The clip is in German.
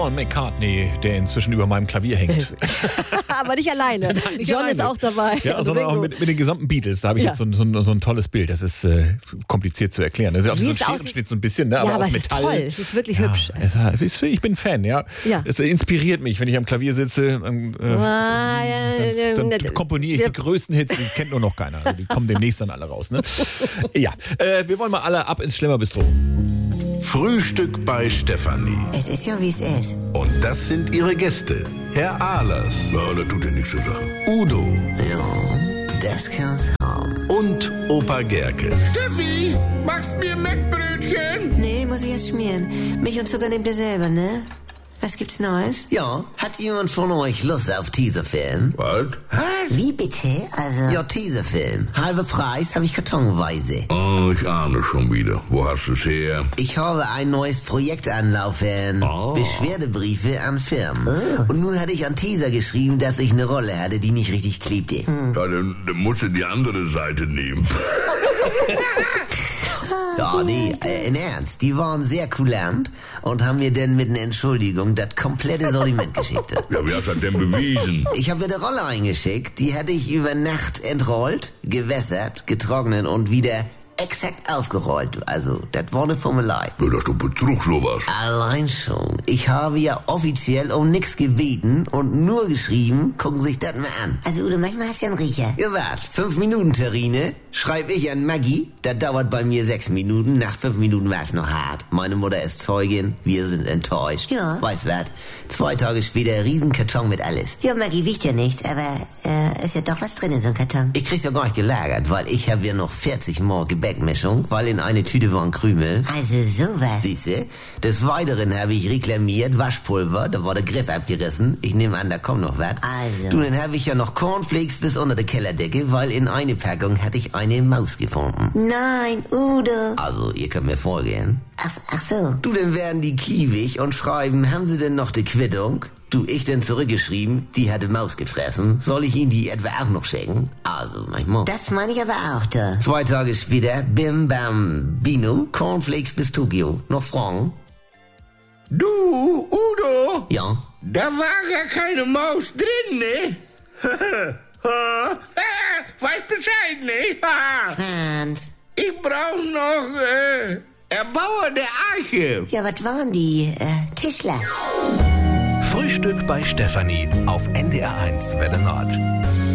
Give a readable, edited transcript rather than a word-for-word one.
Paul McCartney, der inzwischen über meinem Klavier hängt. Aber nicht alleine. Nein, nicht John alleine. ist auch dabei. Ja, Also sondern auch Bingo. mit den gesamten Beatles. Da habe ich Ja. jetzt so ein tolles Bild. Das ist kompliziert zu erklären. Das ist auch Wie so ein es aussieht. Scherenschnitt so ein bisschen, ne? Ja, aber aber aus es ist Metall. toll. Es ist wirklich hübsch. Ich bin Fan, ja. Ja. Es inspiriert mich, wenn ich am Klavier sitze. Dann komponiere ich die größten Hits, die kennt nur noch keiner. Also die kommen demnächst dann alle raus. Ne? Ja, wir wollen mal alle ab ins Schlemmerbistro. Frühstück bei Stefanie. Es ist ja, wie es ist. Und das sind ihre Gäste. Herr Ahlers. Ja, das tut ja nichts zu sagen. Udo. Ja, das kann's haben. Und Opa Gerke. Steffi, machst mir Mettbrötchen? Nee, muss ich erst schmieren. Milch und Zucker nehmt ihr selber, ne? Was gibt's Neues? Ja, hat jemand von euch Lust auf Tesafilm? Was? Wie bitte? Also... Ja, Tesafilm. Halber Preis habe ich kartonweise. Oh, ich ahne schon wieder. Wo hast du es her? Ich habe ein neues Projekt anlaufen. Beschwerdebriefe an Firmen. Und nun hatte ich an Tesa geschrieben, dass ich eine Rolle hatte, die nicht richtig klebte. Ja, dann musst du die andere Seite nehmen. Ja, nee, in Ernst. Die waren sehr kulant und haben mir dann mit einer Entschuldigung das komplette Sortiment geschickt. Ja, wie hast du das denn bewiesen? Ich habe mir eine Rolle eingeschickt, die hätte ich über Nacht entrollt, gewässert, getrocknet und wieder exakt aufgerollt. Also, das war eine Formelei. Ja, das ist doch Betrug, sowas. Allein schon. Ich habe ja offiziell um nichts gebeten und nur geschrieben, gucken sich das mal an. Also Udo, manchmal hast du ja einen Riecher. Ja, wart, 5 Minuten Terrine, schreib ich an Maggie, das dauert bei mir 6 Minuten, nach 5 Minuten war es noch hart. Meine Mutter ist Zeugin, wir sind enttäuscht. Ja. Weiß was, 2 Tage später Riesenkarton mit alles. Ja, Maggie, wiegt ja nichts, aber ist ja doch was drin in so einem Karton. Ich krieg's ja gar nicht gelagert, weil ich habe ja noch 40 Mal Gebäckmischung, weil in eine Tüte waren Krümel. Also sowas. Siehste, des Weiteren habe ich reklamiert Waschpulver, da war der Griff abgerissen. Ich nehme an, da kommt noch was. Also. Du, dann habe ich ja noch Cornflakes bis unter der Kellerdecke, weil in eine Packung hatte ich eine Maus gefunden. Nein, Udo. Also, ihr könnt mir folgen. Ach so. Du, dann werden die kiewig und schreiben, haben sie denn noch die Quittung? Du, ich denn zurückgeschrieben, die hatte Maus gefressen. Soll ich Ihnen die etwa auch noch schicken? Also, manchmal. Das meine ich aber auch, da. 2 Tage später, bim bam bino, Cornflakes bis Tokio. Noch Fragen? Du, Udo, Ja. da war ja keine Maus drin, ne? Weiß Bescheid, ne? Franz. Ich brauch noch Erbauer der Arche. Ja, was waren die? Tischler. Frühstück bei Stefanie auf NDR1 Welle Nord.